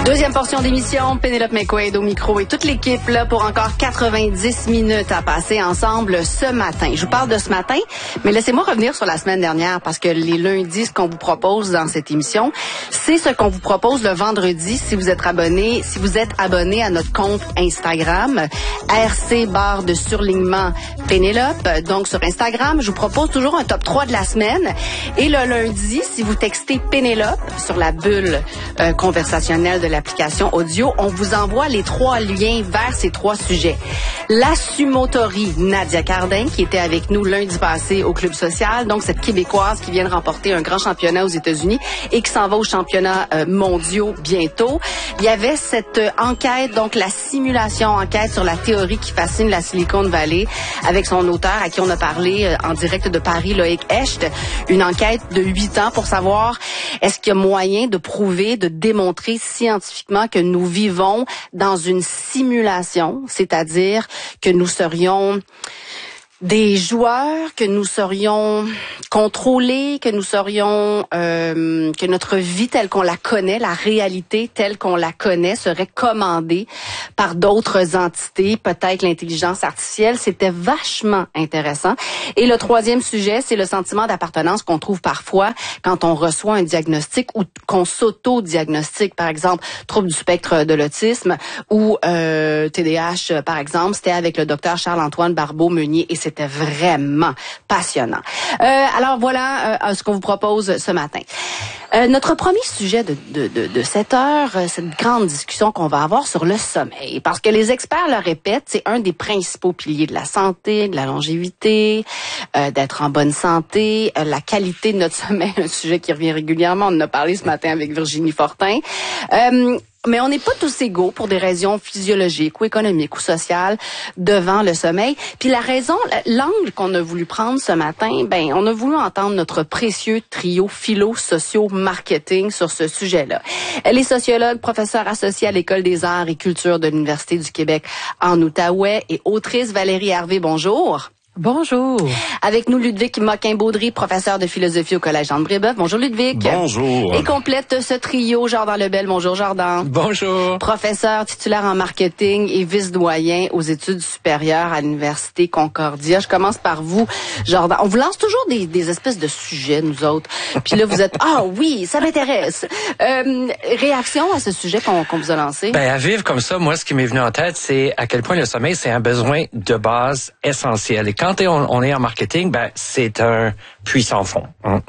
Deuxième portion d'émission, Pénélope McQuaid au micro et toute l'équipe là pour encore 90 minutes à passer ensemble ce matin. Je vous parle de ce matin, mais laissez-moi revenir sur la semaine dernière parce que les lundis, ce qu'on vous propose dans cette émission, c'est ce qu'on vous propose le vendredi si vous êtes abonné à notre compte Instagram, RC_de Pénélope. Donc sur Instagram, je vous propose toujours un top 3 de la semaine. Et le lundi, si vous textez Pénélope sur la bulle conversationnelle de l'application audio, on vous envoie les 3 liens vers ces 3 sujets. La sumotorie Nadia Cardin, qui était avec nous lundi passé au Club Social, donc cette Québécoise qui vient de remporter un grand championnat aux États-Unis et qui s'en va aux championnats mondiaux bientôt. Il y avait cette enquête, donc la simulation enquête sur la théorie qui fascine la Silicon Valley avec son auteur à qui on a parlé en direct de Paris, Loïc Hecht. Une enquête de 8 ans pour savoir est-ce qu'il y a moyen de prouver, de démontrer scientifiquement que nous vivons dans une simulation, c'est-à-dire que nous serions des joueurs, que nous serions contrôlés, que nous serions que notre vie telle qu'on la connaît, la réalité telle qu'on la connaît serait commandée par d'autres entités, peut-être l'intelligence artificielle. C'était vachement intéressant. Et le troisième sujet, c'est le sentiment d'appartenance qu'on trouve parfois quand on reçoit un diagnostic ou qu'on s'auto-diagnostique, par exemple trouble du spectre de l'autisme ou TDAH, par exemple. C'était avec le docteur Charles-Antoine Barbeau-Meunier et c'était vraiment passionnant. Alors voilà ce qu'on vous propose ce matin. Notre premier sujet de cette heure, cette grande discussion qu'on va avoir sur le sommeil, parce que les experts le répètent, c'est un des principaux piliers de la santé, de la longévité, d'être en bonne santé, la qualité de notre sommeil, un sujet qui revient régulièrement. On en a parlé ce matin avec Virginie Fortin. Mais on n'est pas tous égaux pour des raisons physiologiques ou économiques ou sociales devant le sommeil. Puis l'angle qu'on a voulu prendre ce matin, on a voulu entendre notre précieux trio philo-socio-marketing sur ce sujet-là. Elle est sociologue, professeure associée à l'École des arts et culture de l'Université du Québec en Outaouais et autrice Valérie Hervé. Bonjour. Bonjour. Avec nous, Ludwig Moquin-Baudry, professeur de philosophie au Collège Jean-de-Brébeuf. Bonjour, Ludwig. Bonjour. Et complète ce trio, Jordan Lebel. Bonjour, Jordan. Bonjour. Professeur titulaire en marketing et vice-doyen aux études supérieures à l'Université Concordia. Je commence par vous, Jordan. On vous lance toujours des espèces de sujets, nous autres. Puis là, vous êtes, ah oui, ça m'intéresse. Réaction à ce sujet qu'on vous a lancé? À vivre comme ça, moi, ce qui m'est venu en tête, c'est à quel point le sommeil, c'est un besoin de base essentiel. Et quand on est en marketing, c'est un puits sans fond.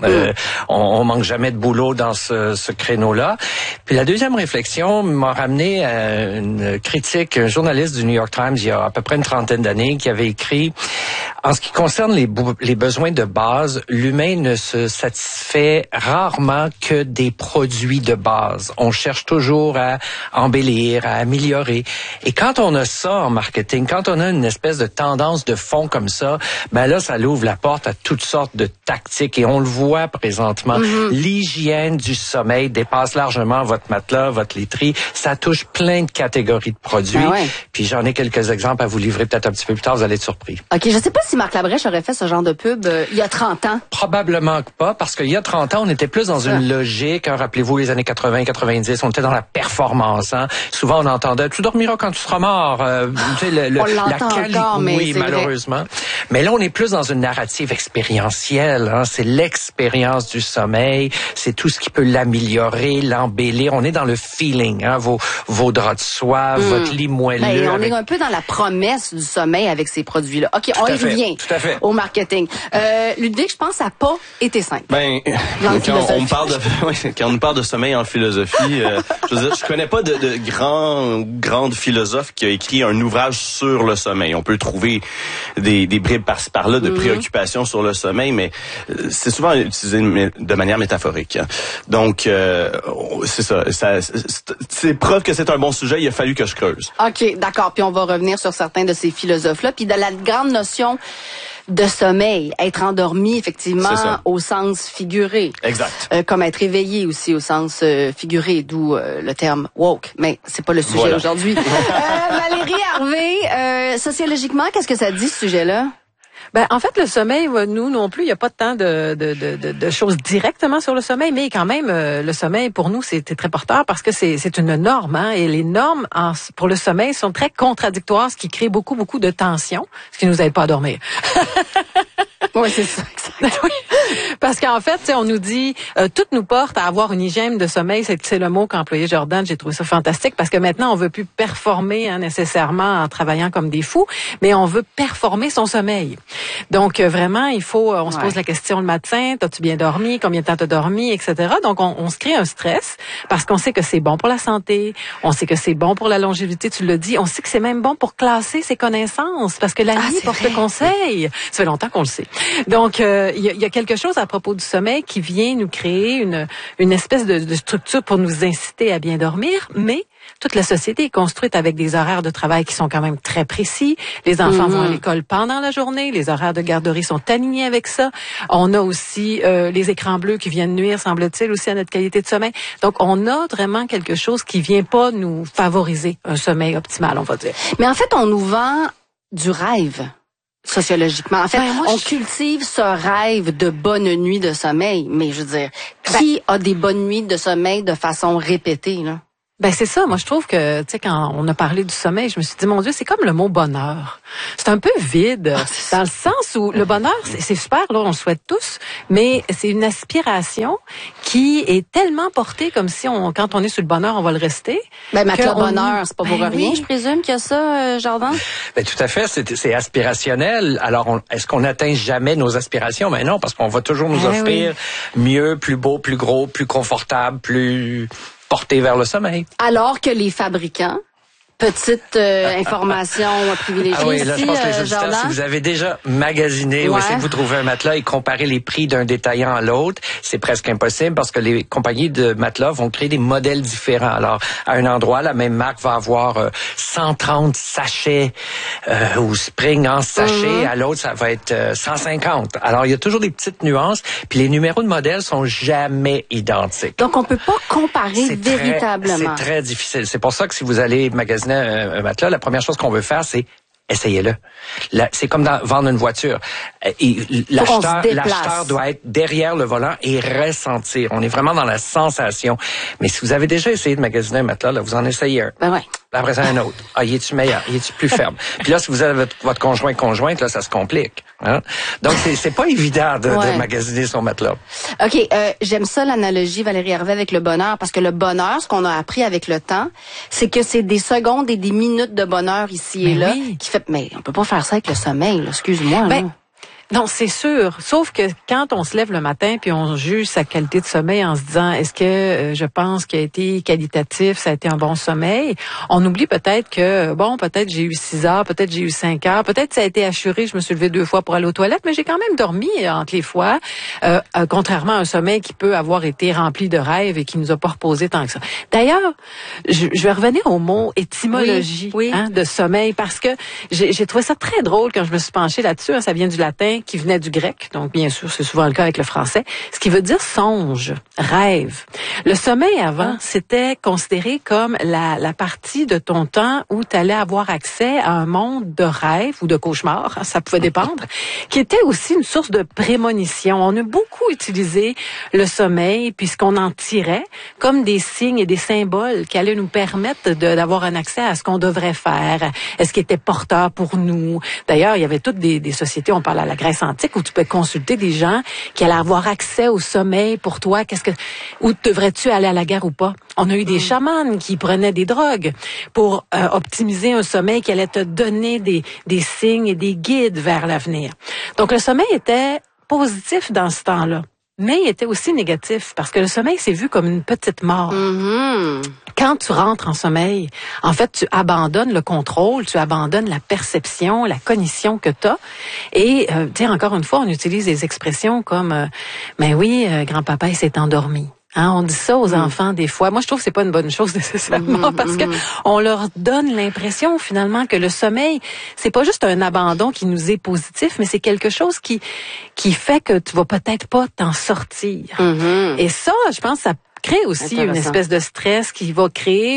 On manque jamais de boulot dans ce créneau-là. Puis la deuxième réflexion m'a ramené à une critique, un journaliste du New York Times il y a à peu près une 30aine d'années qui avait écrit « En ce qui concerne les besoins de base, l'humain ne se satisfait rarement que des produits de base. On cherche toujours à embellir, à améliorer. Et quand on a ça en marketing, quand on a une espèce de tendance de fond comme ça, là, ça l'ouvre la porte à toutes sortes de tactiques et on le voit présentement. L'hygiène du sommeil dépasse largement votre matelas, votre literie. Ça touche plein de catégories de produits. Puis j'en ai quelques exemples à vous livrer peut-être un petit peu plus tard, vous allez être surpris. OK, je sais pas si Marc Labrèche aurait fait ce genre de pub il y a 30 ans. Probablement pas, parce qu'il y a 30 ans, on était plus dans une logique. Rappelez-vous, les années 80-90, on était dans la performance. Souvent, on entendait « Tu dormiras quand tu seras mort ». La qualité, oui, malheureusement. Vrai. Mais là, on est plus dans une narrative expérientielle. C'est l'expérience du sommeil. C'est tout ce qui peut l'améliorer, l'embellir. On est dans le feeling. Vos draps de soie, votre lit moelleux. On est un peu dans la promesse du sommeil avec ces produits-là. OK, on y revient au marketing. Ludwig, je pense que ça n'a pas été simple. Quand on parle de sommeil en philosophie, je connais pas de grande philosophe qui a écrit un ouvrage sur le sommeil. On peut trouver des bribes par-ci par-là de préoccupations sur le sommeil, mais c'est souvent utilisé de manière métaphorique. Donc, c'est ça. C'est preuve que c'est un bon sujet. Il a fallu que je creuse. OK, d'accord. Puis on va revenir sur certains de ces philosophes-là. Puis de la grande notion de sommeil, être endormi effectivement au sens figuré. Exact. Comme être éveillé aussi au sens figuré, d'où le terme woke. Mais c'est pas le sujet aujourd'hui. Valérie Hervé, sociologiquement, qu'est-ce que ça dit ce sujet-là? Ben, en fait, le sommeil, nous non plus, il n'y a pas tant de choses directement sur le sommeil, mais quand même, le sommeil, pour nous, c'est très porteur parce que c'est une norme, hein, et les normes pour le sommeil sont très contradictoires, ce qui crée beaucoup de tension, ce qui nous aide pas à dormir. Oui, c'est ça, exact. Oui. Parce qu'en fait, on nous dit, tout nous porte à avoir une hygiène de sommeil. C'est le mot qu'a employé Jordan. J'ai trouvé ça fantastique parce que maintenant, on veut plus performer, hein, nécessairement en travaillant comme des fous, mais on veut performer son sommeil. Donc, vraiment, il faut, on se pose la question le matin, t'as-tu bien dormi? Combien de temps t'as dormi? Etc. Donc, on se crée un stress parce qu'on sait que c'est bon pour la santé, on sait que c'est bon pour la longévité, tu l'as dit, on sait que c'est même bon pour classer ses connaissances parce que la nuit porte conseil. Ça fait longtemps qu'on le sait. Donc, il y a quelque chose à propos du sommeil qui vient nous créer une espèce de structure pour nous inciter à bien dormir, mais toute la société est construite avec des horaires de travail qui sont quand même très précis. Les enfants vont à l'école pendant la journée. Les horaires de garderie sont alignés avec ça. On a aussi les écrans bleus qui viennent nuire, semble-t-il, aussi à notre qualité de sommeil. Donc, on a vraiment quelque chose qui vient pas nous favoriser un sommeil optimal, on va dire. Mais en fait, on nous vend du rêve. Sociologiquement. En fait, on cultive ce rêve de bonne nuit de sommeil. Mais je veux dire, qui a des bonnes nuits de sommeil de façon répétée, là? Ben c'est ça, moi je trouve que tu sais quand on a parlé du sommeil, je me suis dit mon Dieu, c'est comme le mot bonheur. C'est un peu vide dans le sens où le bonheur c'est super là, on le souhaite tous, mais c'est une aspiration qui est tellement portée comme si quand on est sur le bonheur, on va le rester. Ben matelas bonheur, c'est pas pour rien, oui. Je présume qu'il y a ça, Jordan. Ben tout à fait, c'est aspirationnel. Alors est-ce qu'on n'atteint jamais nos aspirations? Ben non, parce qu'on va toujours nous offrir mieux, plus beau, plus gros, plus confortable, plus porté vers le sommeil. Alors que les fabricants, petite information privilégiée ah oui, là, ici, je pense que les auditeurs, Jordan, si vous avez déjà magasiné ou essayé de vous trouver un matelas et comparer les prix d'un détaillant à l'autre, c'est presque impossible parce que les compagnies de matelas vont créer des modèles différents. Alors, à un endroit, la même marque va avoir 130 sachets ou Spring en sachet. À l'autre, ça va être 150. Alors, il y a toujours des petites nuances. Puis les numéros de modèles sont jamais identiques. Donc, on peut pas comparer véritablement. C'est très difficile. C'est pour ça que si vous allez magasiner un matelas, la première chose qu'on veut faire, c'est essayez-le. C'est comme vendre une voiture. L'acheteur doit être derrière le volant et ressentir. On est vraiment dans la sensation. Mais si vous avez déjà essayé de magasiner un matelas, là, vous en essayez un. Ben ouais. Après ça, un autre. Ah, y est-tu meilleur? Y est-tu plus ferme? Puis là, si vous avez votre conjointe, là, ça se complique. Hein? Donc, c'est pas évident de magasiner son matelas. OK. J'aime ça, l'analogie, Valérie Hervé, avec le bonheur, parce que le bonheur, ce qu'on a appris avec le temps, c'est que c'est des secondes et des minutes de bonheur ici et là qui fait... Mais on peut pas faire ça avec le sommeil, là. Excuse-moi, là. Non, c'est sûr. Sauf que quand on se lève le matin puis on juge sa qualité de sommeil en se disant est-ce que je pense qu'il a été qualitatif, ça a été un bon sommeil, on oublie peut-être que peut-être j'ai eu 6 heures, peut-être j'ai eu 5 heures, peut-être ça a été assuré, je me suis levée 2 fois pour aller aux toilettes, mais j'ai quand même dormi entre les fois, contrairement à un sommeil qui peut avoir été rempli de rêves et qui nous a pas reposé tant que ça. D'ailleurs, je vais revenir au mot étymologie de sommeil parce que j'ai trouvé ça très drôle quand je me suis penchée là-dessus, ça vient du latin qui venait du grec, donc bien sûr, c'est souvent le cas avec le français, ce qui veut dire songe, rêve. Le sommeil avant, c'était considéré comme la partie de ton temps où tu allais avoir accès à un monde de rêve ou de cauchemar, ça pouvait dépendre, qui était aussi une source de prémonition. On a beaucoup utilisé le sommeil, puis ce qu'on en tirait, comme des signes et des symboles qui allaient nous permettre d'avoir un accès à ce qu'on devrait faire, est-ce qui était porteur pour nous. D'ailleurs, il y avait toutes des sociétés, on parle à la Grèce antique, où tu peux consulter des gens qui allaient avoir accès au sommeil pour toi. Où devrais-tu aller à la guerre ou pas? On a eu des chamans qui prenaient des drogues pour optimiser un sommeil qui allait te donner des signes et des guides vers l'avenir. Donc, le sommeil était positif dans ce temps-là. Mais il était aussi négatif parce que le sommeil, c'est vu comme une petite mort. Quand tu rentres en sommeil, en fait, tu abandonnes le contrôle, tu abandonnes la perception, la cognition que tu as. Et, tu sais, encore une fois, on utilise des expressions comme « Mais oui, grand-papa, il s'est endormi ». Hein, on dit ça aux enfants des fois. Moi, je trouve que c'est pas une bonne chose nécessairement parce que on leur donne l'impression finalement que le sommeil, c'est pas juste un abandon qui nous est positif, mais c'est quelque chose qui fait que tu vas peut-être pas t'en sortir. Et ça, je pense, ça crée aussi une espèce de stress qui va créer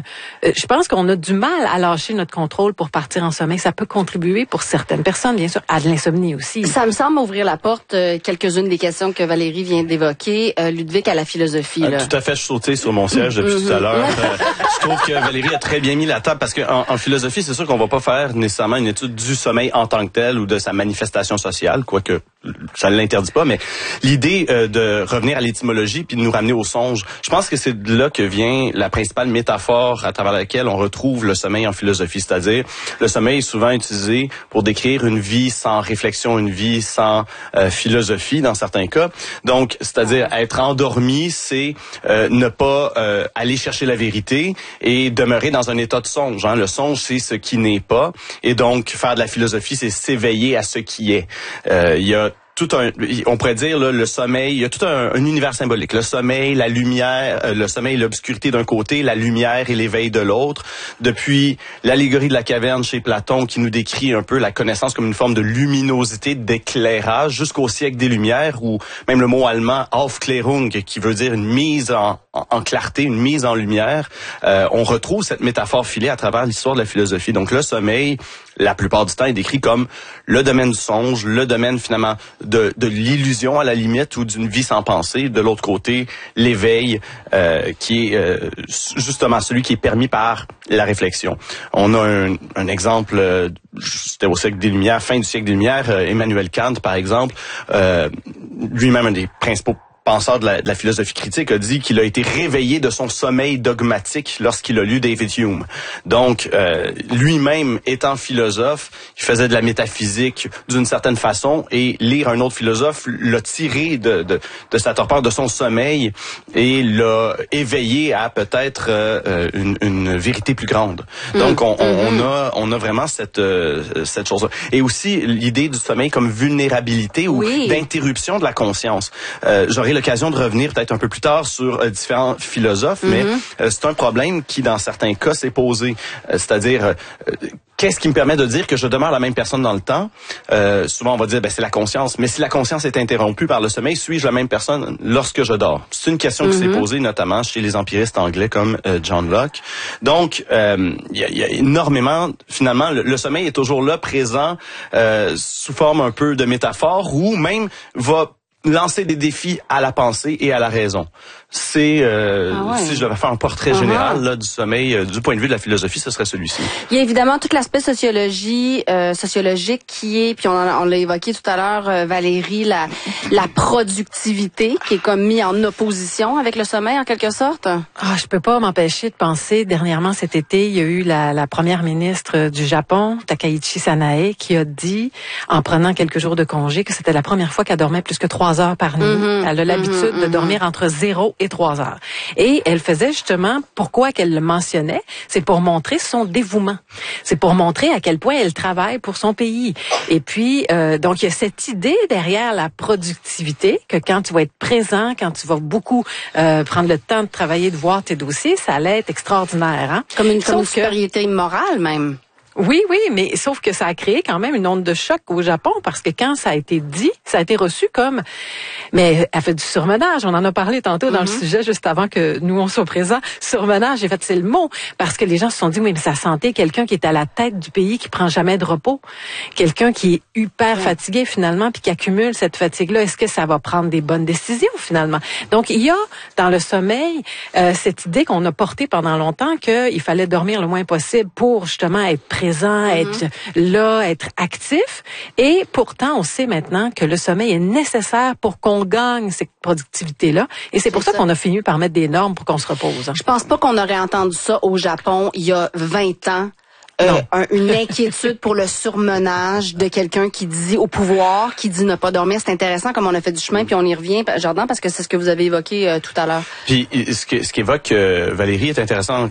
je pense qu'on a du mal à lâcher notre contrôle pour partir en sommeil. Ça peut contribuer pour certaines personnes, bien sûr, à de l'insomnie aussi. Ça me semble ouvrir la porte, quelques-unes des questions que Valérie vient d'évoquer, Ludovic, à la philosophie. Là. Tout à fait, je suis sauté sur mon siège depuis tout à l'heure. Je trouve que Valérie a très bien mis la table parce qu'en philosophie, c'est sûr qu'on va pas faire nécessairement une étude du sommeil en tant que tel ou de sa manifestation sociale, quoique ça ne l'interdit pas, mais l'idée de revenir à l'étymologie puis de nous ramener au songe, je pense que c'est de là que vient la principale métaphore à travers laquelle on retrouve le sommeil en philosophie, c'est-à-dire le sommeil est souvent utilisé pour décrire une vie sans réflexion, une vie sans philosophie dans certains cas. Donc, c'est-à-dire être endormi, c'est ne pas aller chercher la vérité et demeurer dans un état de songe. Hein. Le songe, c'est ce qui n'est pas. Et donc, faire de la philosophie, c'est s'éveiller à ce qui est. Il y a on pourrait dire là, le sommeil, il y a tout un univers symbolique. Le sommeil, la lumière, le sommeil et l'obscurité d'un côté, la lumière et l'éveil de l'autre. Depuis l'allégorie de la caverne chez Platon qui nous décrit un peu la connaissance comme une forme de luminosité, d'éclairage, jusqu'au siècle des Lumières, ou même le mot allemand Aufklärung qui veut dire une mise en clarté, une mise en lumière. On retrouve cette métaphore filée à travers l'histoire de la philosophie. Donc le sommeil, la plupart du temps, est décrit comme le domaine du songe, le domaine finalement de l'illusion à la limite ou d'une vie sans pensée. De l'autre côté, l'éveil qui est justement celui qui est permis par la réflexion. On a un exemple, c'était au siècle des Lumières, fin du siècle des Lumières, Emmanuel Kant par exemple, lui-même un des principaux penseur de la philosophie critique, a dit qu'il a été réveillé de son sommeil dogmatique lorsqu'il a lu David Hume. Donc, lui-même étant philosophe, il faisait de la métaphysique d'une certaine façon et lire un autre philosophe l'a tiré de sa torpeur, de son sommeil et l'a éveillé à peut-être une vérité plus grande. Donc, on a vraiment cette chose-là. Et aussi, l'idée du sommeil comme vulnérabilité ou d'interruption de la conscience. J'aurai l'occasion de revenir peut-être un peu plus tard sur différents philosophes, mais c'est un problème qui, dans certains cas, s'est posé. C'est-à-dire, qu'est-ce qui me permet de dire que je demeure la même personne dans le temps? Souvent, on va dire, c'est la conscience. Mais si la conscience est interrompue par le sommeil, suis-je la même personne lorsque je dors? C'est une question qui s'est posée notamment chez les empiristes anglais comme John Locke. Donc, il y a énormément, finalement, le sommeil est toujours là, présent, sous forme un peu de métaphore, ou même va lancer des défis à la pensée et à la raison. C'est si je devais faire un portrait général là, du sommeil du point de vue de la philosophie, ce serait celui-ci. Il y a évidemment tout l'aspect sociologique qui est, puis on l'a évoqué tout à l'heure, Valérie, la productivité qui est comme mis en opposition avec le sommeil en quelque sorte. Je peux pas m'empêcher de penser, dernièrement cet été, il y a eu la première ministre du Japon, Takaichi Sanae, qui a dit, en prenant quelques jours de congé, que c'était la première fois qu'elle dormait plus que 3 heures par nuit. Elle a l'habitude de dormir entre 0 et 3 heures. Et elle faisait justement, pourquoi qu'elle le mentionnait, c'est pour montrer son dévouement. C'est pour montrer à quel point elle travaille pour son pays. Et puis, donc, il y a cette idée derrière la productivité, que quand tu vas être présent, quand tu vas beaucoup prendre le temps de travailler, de voir tes dossiers, ça allait être extraordinaire. Hein? Comme une supériorité morale même. Oui, mais sauf que ça a créé quand même une onde de choc au Japon parce que quand ça a été dit, ça a été reçu comme, mais elle fait du surmenage. On en a parlé tantôt dans le sujet juste avant que nous on soit présents. Surmenage, j'ai fait c'est le mot parce que les gens se sont dit oui, mais ça sentait quelqu'un qui est à la tête du pays qui prend jamais de repos, quelqu'un qui est hyper fatigué finalement puis qui accumule cette fatigue-là. Est-ce que ça va prendre des bonnes décisions finalement? Donc il y a dans le sommeil cette idée qu'on a portée pendant longtemps qu'il fallait dormir le moins possible pour justement être présent, être là, être actif. Et pourtant, on sait maintenant que le sommeil est nécessaire pour qu'on gagne cette productivité-là. Et c'est pour ça qu'on a fini par mettre des normes pour qu'on se repose. Je pense pas qu'on aurait entendu ça au Japon il y a 20 ans. Une inquiétude pour le surmenage de quelqu'un qui dit au pouvoir, qui dit ne pas dormir. C'est intéressant comme on a fait du chemin, puis on y revient, Jordan, parce que c'est ce que vous avez évoqué tout à l'heure. Puis ce qu'évoque Valérie est intéressant,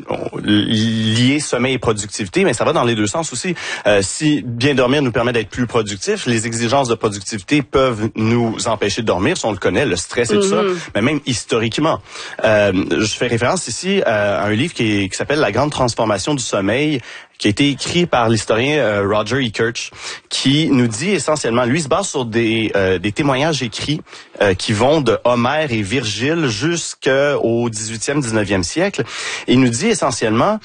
lier sommeil et productivité, mais ça va dans les deux sens aussi. Si bien dormir nous permet d'être plus productifs, les exigences de productivité peuvent nous empêcher de dormir, si on le connaît, le stress et tout ça, mais même historiquement. Je fais référence ici à un livre qui s'appelle La grande transformation du sommeil, qui a été écrit par l'historien Roger E. Kirch, qui nous dit essentiellement, lui, il se base sur des témoignages écrits qui vont de Homère et Virgile jusqu'au 18e, 19e siècle. Et il nous dit essentiellement,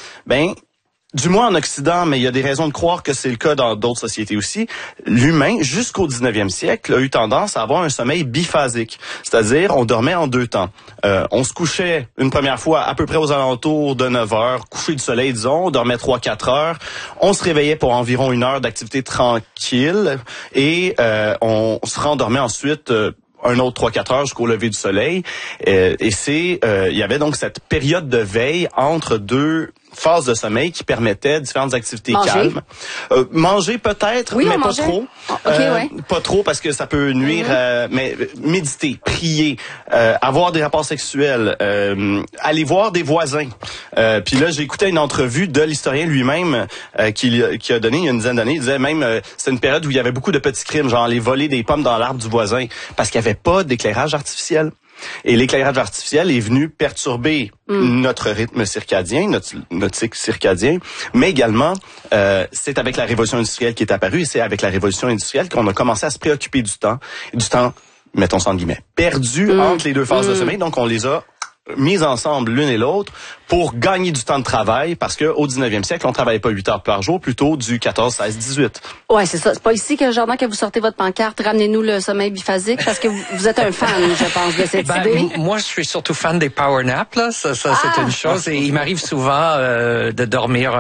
du moins en Occident, mais il y a des raisons de croire que c'est le cas dans d'autres sociétés aussi, l'humain, jusqu'au 19e siècle, a eu tendance à avoir un sommeil biphasique. C'est-à-dire, on dormait en 2 temps. On se couchait une première fois à peu près aux alentours de 9 heures, coucher du soleil, disons, on dormait 3-4 heures. On se réveillait pour environ 1 heure d'activité tranquille et on se rendormait ensuite un autre 3-4 heures jusqu'au lever du soleil. Et il y avait donc cette période de veille entre 2 phases de sommeil qui permettaient différentes activités calmes. Manger peut-être, oui, mais pas mangeait. trop. Pas trop parce que ça peut nuire. Mais méditer, prier, avoir des rapports sexuels, aller voir des voisins. Puis là, j'ai écouté une entrevue de l'historien lui-même qui a donné il y a une dizaine d'années. Il disait même c'était une période où il y avait beaucoup de petits crimes, genre aller voler des pommes dans l'arbre du voisin parce qu'il n'y avait pas d'éclairage artificiel. Et l'éclairage artificiel est venu perturber notre rythme circadien, notre cycle circadien, mais également, c'est avec la révolution industrielle qui est apparue, et c'est avec la révolution industrielle qu'on a commencé à se préoccuper du temps, mettons ça en guillemets, perdu entre les 2 phases de sommeil, donc on les a mis ensemble l'une et l'autre pour gagner du temps de travail parce que au 19e siècle, on travaillait pas 8 heures par jour, plutôt du 14, 16, 18. Ouais, c'est ça. C'est pas ici que Jordan que vous sortez votre pancarte, ramenez-nous le sommeil biphasique parce que vous êtes un fan, je pense, de cette idée. Moi, je suis surtout fan des power naps, là. Ça c'est une chose. Et il m'arrive souvent de dormir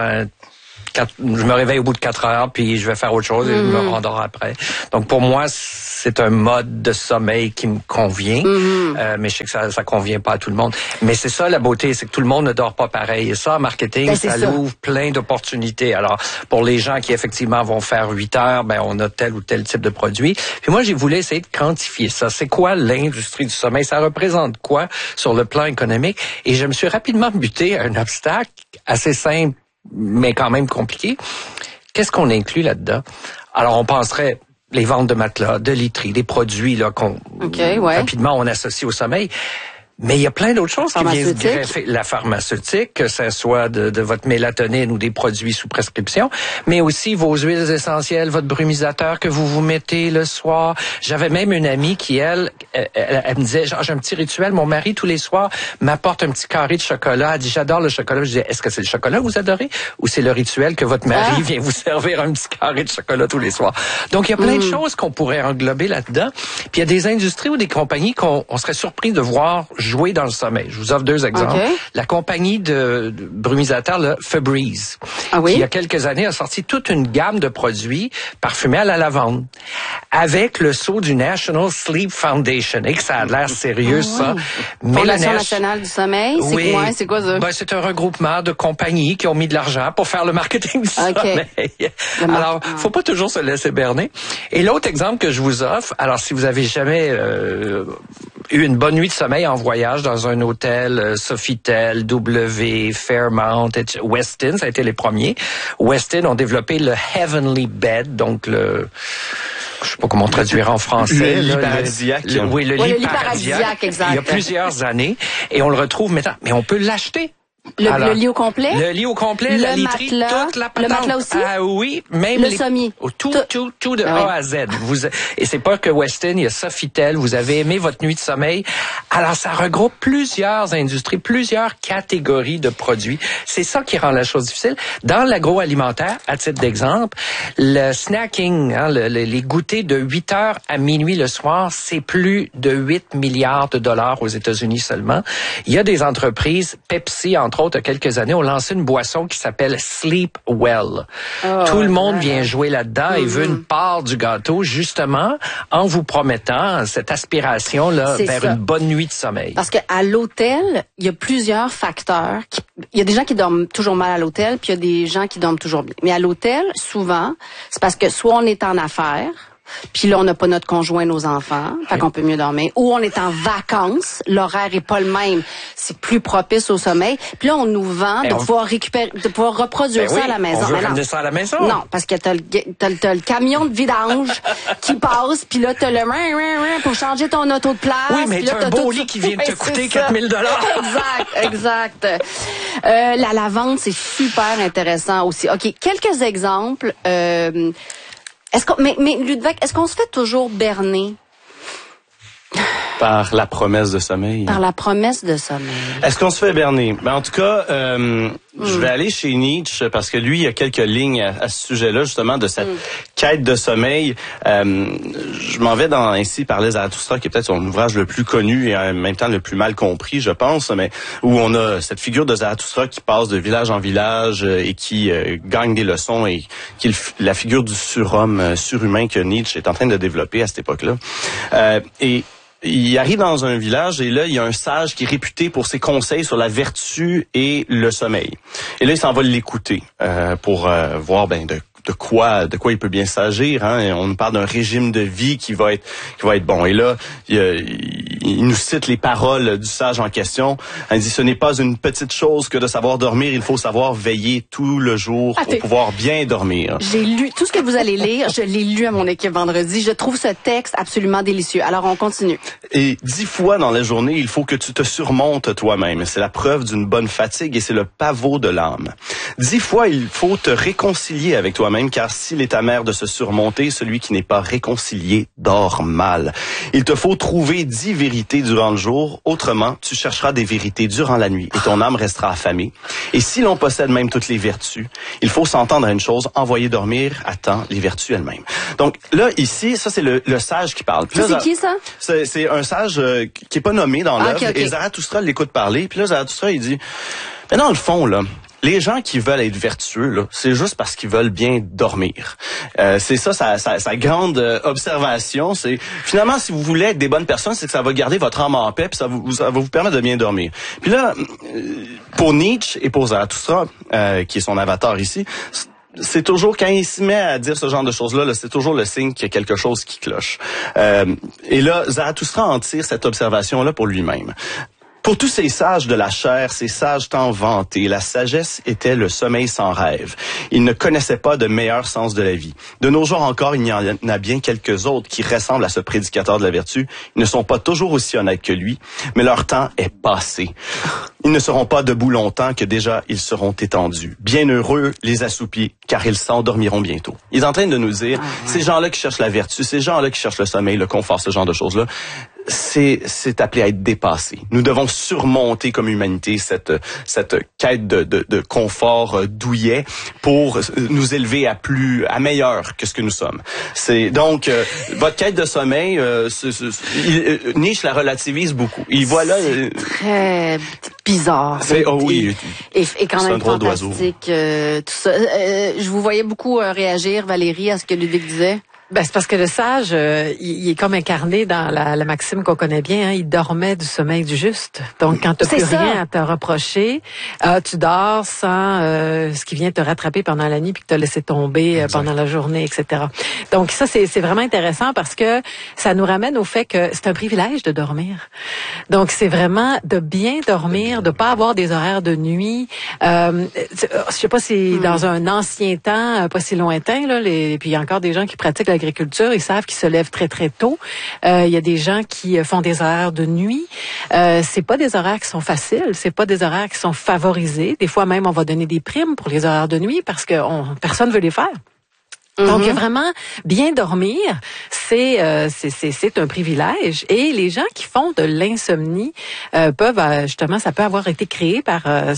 je me réveille au bout de 4 heures, puis je vais faire autre chose et je me rendors après. Donc, pour moi, c'est un mode de sommeil qui me convient, mais je sais que ça convient pas à tout le monde. Mais c'est ça, la beauté, c'est que tout le monde ne dort pas pareil. Et ça, en marketing, ça ouvre plein d'opportunités. Alors, pour les gens qui, effectivement, vont faire 8 heures, on a tel ou tel type de produit. Puis moi, j'ai voulu essayer de quantifier ça. C'est quoi l'industrie du sommeil? Ça représente quoi sur le plan économique? Et je me suis rapidement buté à un obstacle assez simple, mais quand même compliqué. Qu'est-ce qu'on inclut là-dedans? Alors, on penserait les ventes de matelas, de literie, des produits là qu'on rapidement on associe au sommeil. Mais il y a plein d'autres choses qui viennent greffer. La pharmaceutique, que ce soit de votre mélatonine ou des produits sous prescription, mais aussi vos huiles essentielles, votre brumisateur que vous mettez le soir. J'avais même une amie qui, elle me disait, genre, j'ai un petit rituel, mon mari, tous les soirs, m'apporte un petit carré de chocolat. Elle dit, j'adore le chocolat. Je disais, est-ce que c'est le chocolat que vous adorez ou c'est le rituel que votre mari vient vous servir un petit carré de chocolat tous les soirs? Donc, il y a plein de choses qu'on pourrait englober là-dedans. Puis, il y a des industries ou des compagnies qu'on serait surpris de voir jouer dans le sommeil. Je vous offre 2 exemples. La compagnie de brumisateurs, là, Febreze, qui il y a quelques années a sorti toute une gamme de produits parfumés à la lavande avec le sceau du National Sleep Foundation. Et que ça a l'air sérieux, ça. Mais Fondation nationale du sommeil, c'est quoi ça? C'est un regroupement de compagnies qui ont mis de l'argent pour faire le marketing du sommeil. Alors, faut pas toujours se laisser berner. Et l'autre exemple que je vous offre, alors si vous avez jamais eu une bonne nuit de sommeil en voyage dans un hôtel, Sofitel, W, Fairmont, Westin, ça a été les premiers. Westin ont développé le Heavenly Bed, donc je sais pas comment traduire en français. Le lit paradisiaque. Oui, le lit paradisiaque, exact. Il y a plusieurs années. Et on le retrouve maintenant. Mais on peut l'acheter. Le lit au complet? Le lit au complet, la literie, toute la patente. Le matelas aussi? Ah oui, même le sommier. Tout de A à Z. Et c'est pas que Westin, il y a Sofitel, vous avez aimé votre nuit de sommeil. Alors, ça regroupe plusieurs industries, plusieurs catégories de produits. C'est ça qui rend la chose difficile. Dans l'agroalimentaire, à titre d'exemple, le snacking, les goûters de 8 heures à minuit le soir, c'est plus de 8 milliards de dollars aux États-Unis seulement. Il y a des entreprises, Pepsi, entre autres, il y a quelques années, ont lancé une boisson qui s'appelle Sleep Well. Tout le monde vient jouer là-dedans et veut une part du gâteau, justement, en vous promettant cette aspiration-là vers une bonne nuit de sommeil. Parce qu'à l'hôtel, il y a plusieurs facteurs. Il y a des gens qui dorment toujours mal à l'hôtel, puis il y a des gens qui dorment toujours bien. Mais à l'hôtel, souvent, c'est parce que soit on est en affaires, puis là, on n'a pas notre conjoint, nos enfants, fait qu'on peut mieux dormir. Ou on est en vacances, l'horaire est pas le même, c'est plus propice au sommeil. Puis là, on nous vend de pouvoir récupérer, de pouvoir reproduire ça à la maison. On veut ramener ça à la maison. Non, parce que t'as le camion de vidange qui passe, puis là, t'as le pour changer ton auto de place. Oui, mais t'as un beau lit qui vient de te coûter 4000 $. Exact. La lavande, c'est super intéressant aussi. OK, quelques exemples. Mais Ludwig, est-ce qu'on se fait toujours berner? Par la promesse de sommeil. Par la promesse de sommeil. Est-ce qu'on se fait berner? Ben, en tout cas, je vais aller chez Nietzsche parce que lui, il y a quelques lignes à ce sujet-là, justement, de cette quête de sommeil. Je m'en vais dans Ainsi parlait Zarathustra, qui est peut-être son ouvrage le plus connu et en même temps le plus mal compris, je pense, mais où on a cette figure de Zarathustra qui passe de village en village et qui gagne des leçons et qui est la figure du surhomme, surhumain que Nietzsche est en train de développer à cette époque-là. Et il arrive dans un village et là, il y a un sage qui est réputé pour ses conseils sur la vertu et le sommeil. Et là, il s'en va l'écouter pour voir de quoi il peut bien s'agir. Hein? On nous parle d'un régime de vie qui va être bon. Et là, il nous cite les paroles du sage en question. Il dit: ce n'est pas une petite chose que de savoir dormir, il faut savoir veiller tout le jour pour pouvoir bien dormir. J'ai lu tout ce que vous allez lire, je l'ai lu à mon équipe vendredi. Je trouve ce texte absolument délicieux. Alors, on continue. Et 10 fois dans la journée, il faut que tu te surmontes toi-même. C'est la preuve d'une bonne fatigue et c'est le pavot de l'âme. 10 fois, il faut te réconcilier avec toi-même, car s'il est amer de se surmonter, celui qui n'est pas réconcilié dort mal. Il te faut trouver 10 vérités durant le jour, autrement, tu chercheras des vérités durant la nuit et ton âme restera affamée. Et si l'on possède même toutes les vertus, il faut s'entendre à une chose: envoyer dormir à temps les vertus elles-mêmes. Donc là, ici, ça c'est le sage qui parle. Ça, c'est qui ça? C'est un sage qui est pas nommé dans l'œuvre. Okay. Et Zarathustra l'écoute parler. Puis là, Zarathustra, il dit: mais dans le fond, là, les gens qui veulent être vertueux, là, c'est juste parce qu'ils veulent bien dormir. C'est ça sa grande observation. C'est finalement, si vous voulez être des bonnes personnes, c'est que ça va garder votre âme en paix, puis ça va vous permettre de bien dormir. Puis là, pour Nietzsche et pour Zarathustra, qui est son avatar ici, c'est toujours, quand il se met à dire ce genre de choses-là, c'est toujours le signe qu'il y a quelque chose qui cloche. Et là, Zarathustra en tire cette observation-là pour lui-même. Pour tous ces sages de la chair, ces sages tant vantés, la sagesse était le sommeil sans rêve. Ils ne connaissaient pas de meilleur sens de la vie. De nos jours encore, il y en a bien quelques autres qui ressemblent à ce prédicateur de la vertu. Ils ne sont pas toujours aussi honnêtes que lui, mais leur temps est passé. Ils ne seront pas debout longtemps que déjà ils seront étendus. Bienheureux les assoupis, car ils s'endormiront bientôt. Il est en train de nous dire, ces gens-là qui cherchent la vertu, ces gens-là qui cherchent le sommeil, le confort, ce genre de choses-là, c'est appelé à être dépassé. Nous devons surmonter comme humanité cette quête de confort douillet pour nous élever à meilleur que ce que nous sommes. C'est donc votre quête de sommeil, Nietzsche la relativise beaucoup. Il voit là très bizarre. Oui. Et quand même fantastique tout ça. Je vous voyais beaucoup réagir, Valérie, à ce que Ludwig disait. Ben, c'est parce que le sage, il est comme incarné dans la maxime qu'on connaît bien, hein, il dormait du sommeil du juste. Donc, quand tu n'as plus rien à te reprocher, tu dors sans ce qui vient te rattraper pendant la nuit puis que tu as laissé tomber pendant la journée, etc. Donc, ça, c'est vraiment intéressant parce que ça nous ramène au fait que c'est un privilège de dormir. Donc, c'est vraiment de bien dormir, de pas avoir des horaires de nuit. Je sais pas si dans un ancien temps, pas si lointain, là, puis il y a encore des gens qui pratiquent l'agriculture, ils savent qu'ils se lèvent très très tôt. Il y a des gens qui font des horaires de nuit. C'est pas des horaires qui sont faciles, c'est pas des horaires qui sont favorisés. Des fois même on va donner des primes pour les horaires de nuit parce que personne veut les faire. Donc vraiment bien dormir, c'est un privilège et les gens qui font de l'insomnie peuvent justement, ça peut avoir été créé par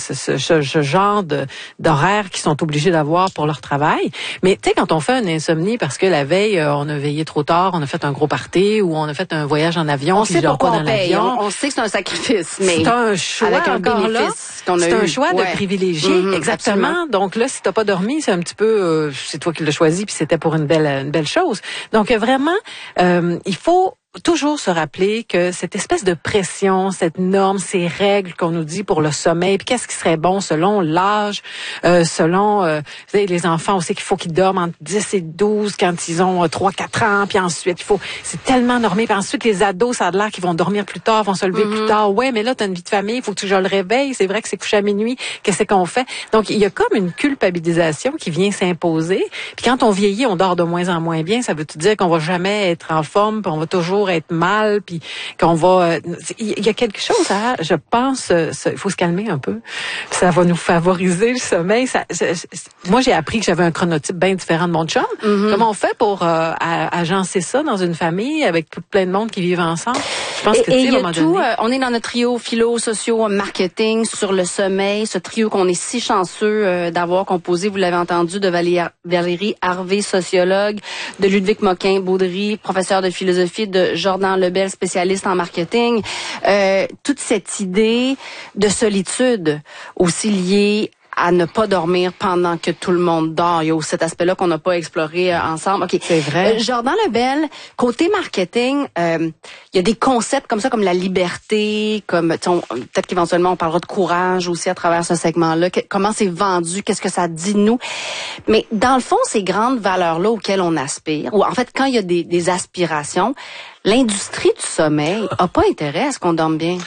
ce genre d'horaires qu'ils sont obligés d'avoir pour leur travail. Mais tu sais, quand on fait une insomnie parce que la veille on a veillé trop tard, on a fait un gros party ou on a fait un voyage en avion, on sait pourquoi on paye. On sait que c'est un sacrifice, mais c'est un choix avec un bénéfice qu'on a eu. C'est un choix de privilégier, exactement. Absolument. Donc là, si t'as pas dormi, c'est un petit peu, c'est toi qui l'as choisi. Puis c'était pour une belle chose. Donc vraiment, il faut toujours se rappeler que cette espèce de pression, cette norme, ces règles qu'on nous dit pour le sommeil, puis qu'est-ce qui serait bon selon l'âge, selon vous savez, les enfants aussi qu'il faut qu'ils dorment entre 10 et 12 quand ils ont 3-4 ans, puis ensuite c'est tellement normé, puis ensuite les ados, ça a l'air qu'ils vont dormir plus tard, vont se lever plus tard. Ouais, mais là t'as une vie de famille, il faut que je le réveille, c'est vrai que c'est couché à minuit, qu'est-ce qu'on fait? Donc il y a comme une culpabilisation qui vient s'imposer. Puis quand on vieillit, on dort de moins en moins bien, ça veut tout dire qu'on va jamais être en forme, puis on va toujours être mal, puis qu'on va il y a quelque chose à, je pense, il faut se calmer un peu. Ça va nous favoriser le sommeil. Moi j'ai appris que j'avais un chronotype bien différent de mon chum. Comment on fait pour agencer ça dans une famille avec plein de monde qui vivent ensemble? Je pense que il y a tout. On est dans notre trio philo, socio, marketing sur le sommeil. Ce trio qu'on est si chanceux d'avoir composé, vous l'avez entendu, de Valérie Harvey, sociologue, de Ludwig Moquin-Baudry, professeur de philosophie, de Jordan Lebel, spécialiste en marketing. Toute cette idée de solitude aussi liée à ne pas dormir pendant que tout le monde dort. Il y a aussi cet aspect-là qu'on n'a pas exploré ensemble. OK. C'est vrai. Jordan Lebel, côté marketing, il y a des concepts comme ça, comme la liberté, comme peut-être qu'éventuellement on parlera de courage aussi à travers ce segment-là. Comment c'est vendu, qu'est-ce que ça dit de nous. Mais dans le fond, ces grandes valeurs-là auxquelles on aspire, ou en fait, quand il y a des aspirations, l'industrie du sommeil a pas intérêt à ce qu'on dorme bien.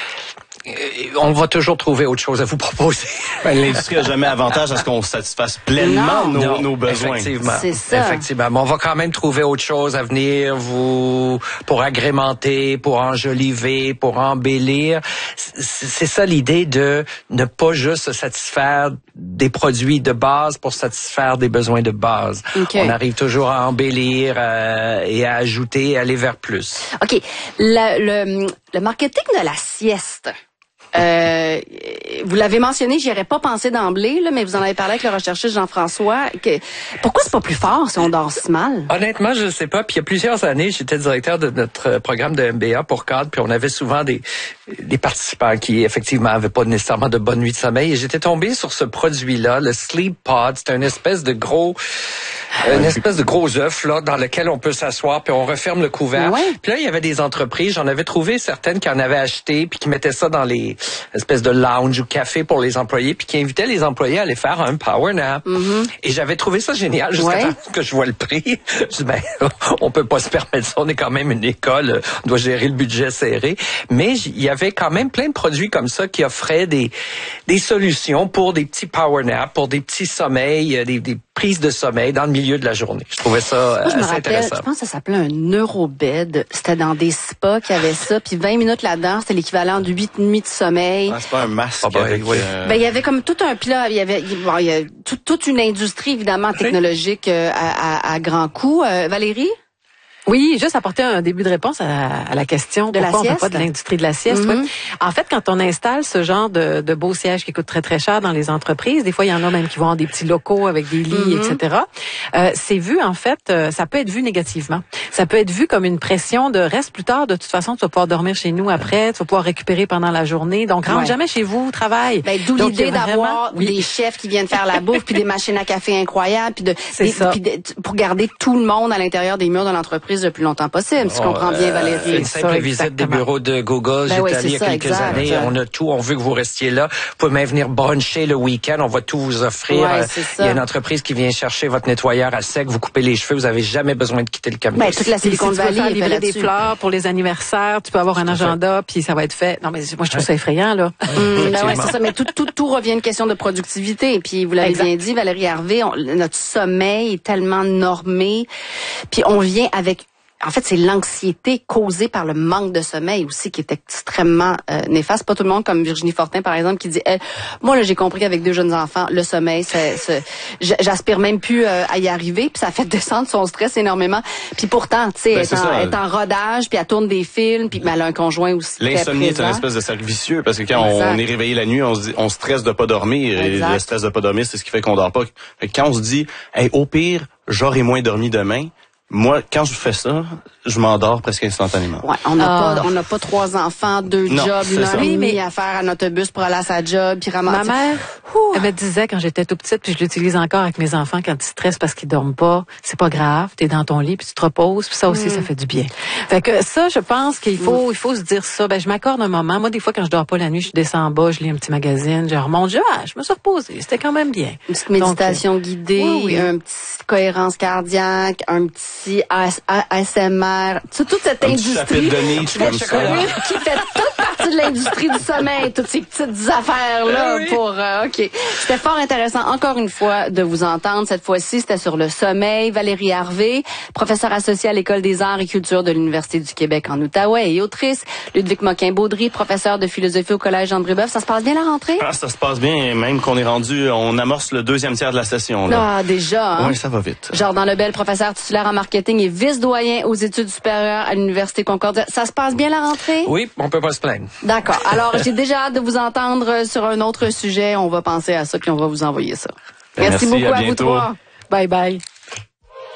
On va toujours trouver autre chose à vous proposer. L'industrie n'a jamais avantage à ce qu'on satisfasse pleinement nos besoins. Effectivement. C'est ça. Effectivement. Mais on va quand même trouver autre chose à venir pour agrémenter, pour enjoliver, pour embellir. C'est ça l'idée de ne pas juste se satisfaire des produits de base pour satisfaire des besoins de base. Okay. On arrive toujours à embellir et à ajouter et aller vers plus. OK. Le marketing de la sieste. Vous l'avez mentionné, j'y aurais pas pensé d'emblée, là, mais vous en avez parlé avec le recherchiste Jean-François. Pourquoi c'est pas plus fort si on dort si mal? Honnêtement, je sais pas. Puis il y a plusieurs années, j'étais directeur de notre programme de MBA pour cadre, puis on avait souvent des participants qui effectivement avaient pas nécessairement de bonne nuit de sommeil. Et j'étais tombé sur ce produit-là, le Sleep Pod. C'est une espèce de gros œuf là dans lequel on peut s'asseoir puis on referme le couvert. Ouais. Puis là il y avait des entreprises, j'en avais trouvé certaines qui en avaient acheté puis qui mettaient ça dans les espèces de lounge ou café pour les employés puis qui invitaient les employés à aller faire un power nap. Et j'avais trouvé ça génial jusqu'à temps que je vois le prix. Je dis on peut pas se permettre ça, on est quand même une école, on doit gérer le budget serré, mais il y avait quand même plein de produits comme ça qui offraient des solutions pour des petits power naps, pour des petits sommeils, des prises de sommeil dans le milieu de la journée. Je trouvais ça assez intéressant. Je pense que ça s'appelait un neurobed. C'était dans des spas qui avaient ça. Puis 20 minutes là-dedans, c'était l'équivalent de 8 nuits de sommeil. C'est pas un masque. Il y avait comme tout un plat. Il y avait toute une industrie, évidemment, technologique à grands coups. Valérie? Oui, juste apporter un début de réponse à la question de pourquoi la sieste? on ne parle pas de l'industrie de la sieste. Oui. En fait, quand on installe ce genre de beaux sièges qui coûtent très, très cher dans les entreprises, des fois, il y en a même qui vont avoir des petits locaux avec des lits, etc. C'est vu, en fait, ça peut être vu négativement. Ça peut être vu comme une pression de reste plus tard. De toute façon, tu vas pouvoir dormir chez nous après, tu vas pouvoir récupérer pendant la journée. Donc, rentre jamais chez vous, travaille. D'où l'idée d'avoir des chefs qui viennent faire la bouffe, puis des machines à café incroyables, pour garder tout le monde à l'intérieur des murs de l'entreprise le plus longtemps possible. Si tu comprends bien, Valérie. Une simple visite des bureaux de Google. J'étais allé il y a quelques années. On a tout. On veut que vous restiez là. Vous pouvez même venir bruncher le week-end. On va tout vous offrir. Il y a une entreprise qui vient chercher votre nettoyeur à sec. Vous coupez les cheveux. Vous avez jamais besoin de quitter le camion. Toute la Silicon Valley est livrer des fleurs pour les anniversaires. Tu peux avoir un agenda, puis ça va être fait. Non, mais moi, je trouve ça effrayant, là. C'est ça. Mais tout revient à une question de productivité. Et puis, vous l'avez bien dit, Valérie Harvey, notre sommeil est tellement normé. Puis, on vient avec... En fait, c'est l'anxiété causée par le manque de sommeil aussi qui est extrêmement néfaste. Pas tout le monde comme Virginie Fortin, par exemple, qui dit moi, là, j'ai compris qu'avec 2 jeunes enfants, le sommeil, j'aspire même plus à y arriver. Puis ça fait descendre son stress énormément. Puis pourtant, tu sais, elle est en rodage, puis elle tourne des films, puis elle a un conjoint aussi. L'insomnie est un espèce de cercle vicieux parce que quand on est réveillé la nuit, on stresse de pas dormir. Et le stress de pas dormir, c'est ce qui fait qu'on dort pas. Fait que quand on se dit au pire, j'aurai moins dormi demain. Moi, quand je fais ça, je m'endors presque instantanément. Ouais, on n'a pas 3 enfants, 2 jobs, 1 heure et demie à faire un autobus pour aller à sa job, puis ramasser. Elle me disait quand j'étais tout petite, puis je l'utilise encore avec mes enfants quand ils stressent parce qu'ils dorment pas, c'est pas grave, t'es dans ton lit puis tu te reposes, puis ça aussi ça fait du bien. Fait que ça, je pense qu'il faut se dire ça. Ben je m'accorde un moment. Moi des fois quand je dors pas la nuit, je descends en bas, je lis un petit magazine, je remonte, je me suis reposée, c'était quand même bien. Une petite méditation guidée, un petit cohérence cardiaque, un petit ASMR, toute cette industrie qui fait toute partie de l'industrie du sommeil, toutes ces petites affaires-là pour... OK. C'était fort intéressant, encore une fois, de vous entendre. Cette fois-ci, c'était sur le sommeil. Valérie Harvey, professeure associée à l'École des arts et culture de l'Université du Québec en Outaouais et autrice. Ludwig Moquin-Baudry, professeur de philosophie au Collège André Boeuf. Ça se passe bien la rentrée? Ah, ça se passe bien, même qu'on est rendu... On amorce le deuxième tiers de la session. Là. Ah, déjà. Hein? Oui, ça va vite. Jordan Lebel, professeur titulaire en marketing et vice-doyen aux études supérieures à l'Université Concordia. Ça se passe bien la rentrée? Oui, on peut pas se plaindre. D'accord. Alors, j'ai déjà hâte de vous entendre sur un autre sujet. On va penser à ça puis on va vous envoyer ça. Merci beaucoup à vous trois. Bye bye.